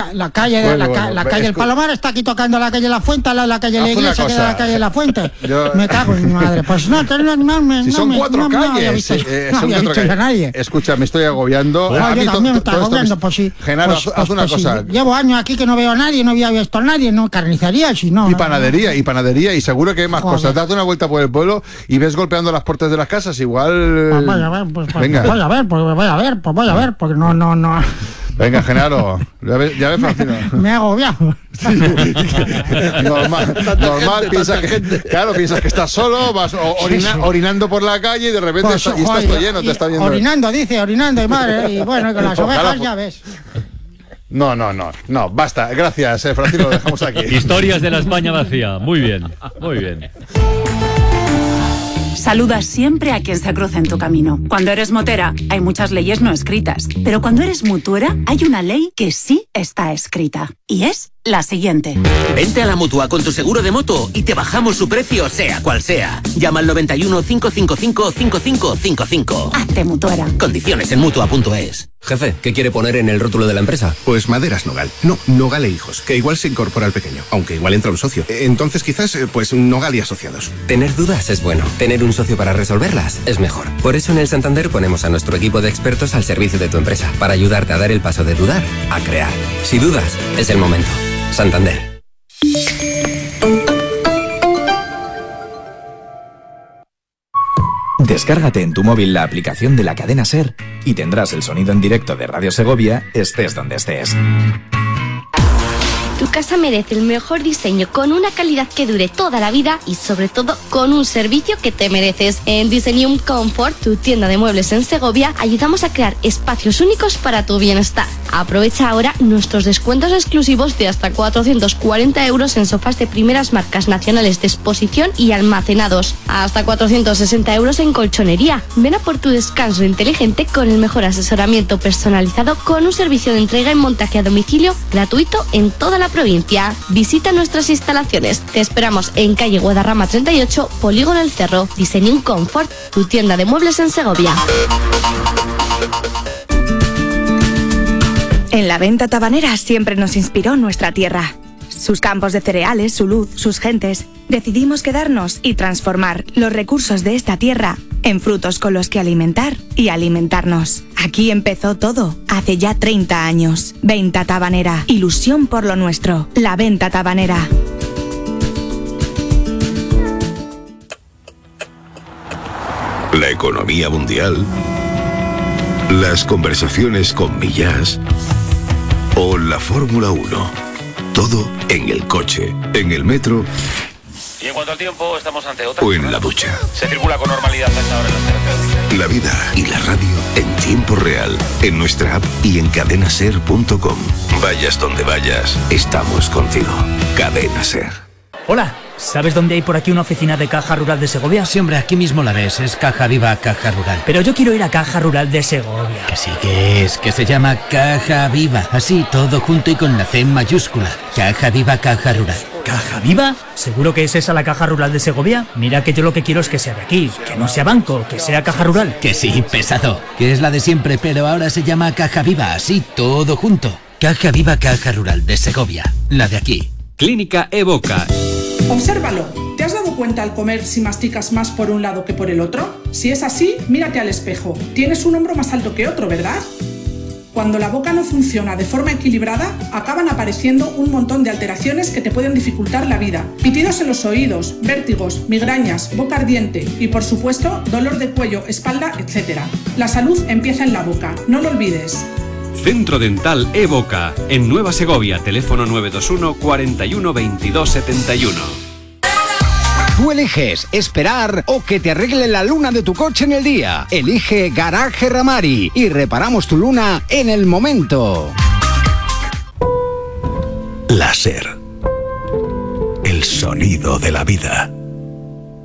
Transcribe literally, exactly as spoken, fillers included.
la calle, bueno, la, bueno, la calle El Palomar está aquí tocando la calle La Fuente, la, la calle La Iglesia, que es la calle La Fuente. Yo... Me cago en mi madre. Pues no, no, no, no, si son no, cuatro no, calles. No había visto, eh, no son había cuatro visto a nadie. Escucha, me estoy agobiando. Pues a yo mí también to, me estoy agobiando, pues sí. Genaro, pues, haz, pues, haz una pues cosa. Sí. Llevo años aquí que no veo a nadie, no había visto a nadie, no carnicería, si no. Y no, panadería, no. y panadería, y seguro que hay más Joder. cosas. Date una vuelta por el pueblo y ves golpeando las puertas de las casas, igual. Pues voy a ver, pues, pues, Venga. voy a ver, pues voy a ver, pues voy a ver, porque no, no, no. Venga, Genaro, ya ves, ya ves Francino. Me he agobiado. Sí. normal, normal piensas que, claro, piensas que estás solo, vas orina, orinando por la calle y de repente pues, está, y estás todo lleno, te está viendo. Orinando, dice, orinando, y madre, y bueno, con las ovejas Ojalá, ya ves. No, no, no, no, basta, gracias, eh, Francino, lo dejamos aquí. Historias de la España vacía, muy bien, muy bien. Saludas siempre a quien se cruza en tu camino. Cuando eres motera, hay muchas leyes no escritas. Pero cuando eres mutuera, hay una ley que sí está escrita. Y es la siguiente. Vente a la Mutua con tu seguro de moto y te bajamos su precio, sea cual sea. Llama al noventa y uno, cinco cinco cinco, cinco cinco cinco cinco. Hazte mutuera. Condiciones en Mutua punto es. Jefe, ¿qué quiere poner en el rótulo de la empresa? Pues Maderas Nogal. No, Nogal e Hijos, que igual se incorpora al pequeño, aunque igual entra un socio. Entonces quizás, pues Nogal y Asociados. Tener dudas es bueno. Tener un socio para resolverlas es mejor. Por eso en el Santander ponemos a nuestro equipo de expertos al servicio de tu empresa, para ayudarte a dar el paso de dudar a crear. Si dudas, es el momento. Santander. Descárgate en tu móvil la aplicación de la cadena SER y tendrás el sonido en directo de Radio Segovia, estés donde estés. Tu casa merece el mejor diseño con una calidad que dure toda la vida y sobre todo con un servicio que te mereces. En Designium Comfort, tu tienda de muebles en Segovia, ayudamos a crear espacios únicos para tu bienestar. Aprovecha ahora nuestros descuentos exclusivos de hasta cuatrocientos cuarenta euros en sofás de primeras marcas nacionales de exposición y almacenados. Hasta cuatrocientos sesenta euros en colchonería. Ven a por tu descanso inteligente con el mejor asesoramiento personalizado con un servicio de entrega y montaje a domicilio gratuito en toda la provincia. Visita nuestras instalaciones. Te esperamos en calle Guadarrama treinta y ocho, Polígono El Cerro. Designium Comfort, tu tienda de muebles en Segovia. En la venta tabanera siempre nos inspiró nuestra tierra. Sus campos de cereales, su luz, sus gentes. Decidimos quedarnos y transformar los recursos de esta tierra en frutos con los que alimentar y alimentarnos. Aquí empezó todo, hace ya treinta años. Venta tabanera, ilusión por lo nuestro. La venta tabanera. La economía mundial, las conversaciones con Millás o la Fórmula uno. Todo en el coche, en el metro. Y en cuanto al tiempo, estamos ante otra. O en la ducha. Se circula con normalidad a esta hora en las carreteras. La vida y la radio en tiempo real, en nuestra app y en cadena ser punto com. Vayas donde vayas, estamos contigo. Cadena Ser. Hola, ¿sabes dónde hay por aquí una oficina de Caja Rural de Segovia? Sí, hombre, aquí mismo la ves, es Caja Viva Caja Rural. Pero yo quiero ir a Caja Rural de Segovia. Que sí que es, que se llama Caja Viva, así, todo junto y con la C mayúscula. Caja Viva Caja Rural. ¿Caja Viva? ¿Seguro que es esa la Caja Rural de Segovia? Mira que yo lo que quiero es que sea de aquí, que no sea banco, que sea Caja Rural. Que sí, pesado, que es la de siempre, pero ahora se llama Caja Viva, así, todo junto. Caja Viva Caja Rural de Segovia, la de aquí. Clínica Evoca. Obsérvalo. ¿Te has dado cuenta al comer si masticas más por un lado que por el otro? Si es así, mírate al espejo. Tienes un hombro más alto que otro, ¿verdad? Cuando la boca no funciona de forma equilibrada, acaban apareciendo un montón de alteraciones que te pueden dificultar la vida. Pitidos en los oídos, vértigos, migrañas, boca ardiente y, por supuesto, dolor de cuello, espalda, etcétera. La salud empieza en la boca, no lo olvides. Centro Dental Evoca, en Nueva Segovia, teléfono nueve dos uno, cuarenta y uno, veintidós setenta y uno. Tú eliges esperar o que te arregle la luna de tu coche en el día. Elige Garaje Ramari y reparamos tu luna en el momento. La Ser. El sonido de la vida.